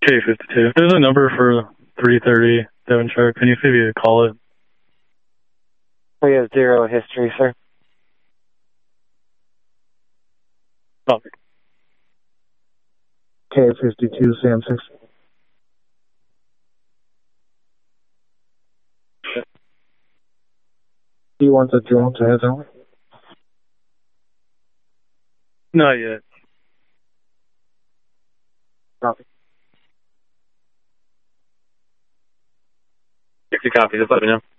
K52. There's a number for 330 Devonshire. Can you see if you could call it? We have 0 history, sir. Copy. K52, Sam 6. Do you want the drone to head over? Not yet. Copy. If you copy, just let me know.